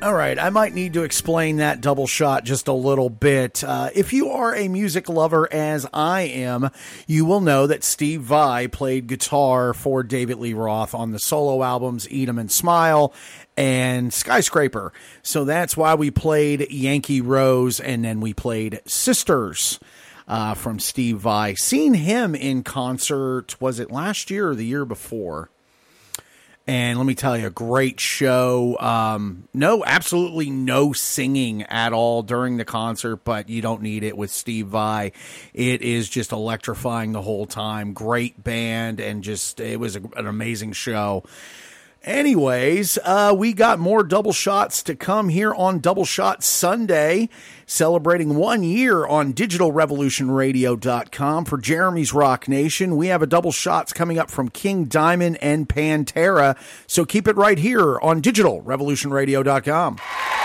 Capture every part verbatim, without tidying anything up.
All right, I might need to explain that double shot just a little bit. Uh, if you are a music lover, as I am, you will know that Steve Vai played guitar for David Lee Roth on the solo albums Eat 'Em and Smile and Skyscraper. So that's why we played Yankee Rose, and then we played Sisters uh, from Steve Vai. Seen him in concert, was it last year or the year before? And let me tell you, a great show. Um, no, absolutely no singing at all during the concert, but you don't need it with Steve Vai. It is just electrifying the whole time. Great band, and just it was a, an amazing show. Anyways, uh, we got more double shots to come here on Double Shot Sunday, celebrating one year on digital revolution radio dot com for Jeremy's Rock Nation. We have a double shots coming up from King Diamond and Pantera, so keep it right here on digital revolution radio dot com.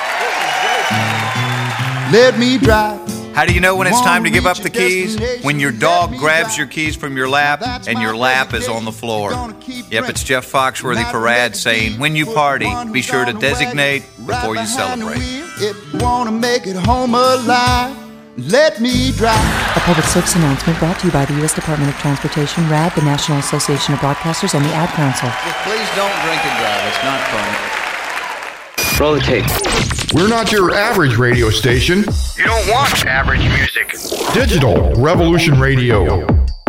Let me drive. How do you know when it's time to give up the keys? When your dog grabs your keys from your lap and your lap is on the floor. Yep, it's Jeff Foxworthy for Rad saying, when you party, be sure to designate before you celebrate. If you want to make it home alive, let me drive. A public service announcement brought to you by the U S Department of Transportation, R A D, the National Association of Broadcasters, and the Ad Council. Just please don't drink and drive. It's not fun. Roll the tape. We're not your average radio station. You don't want average music. Digital Revolution Radio.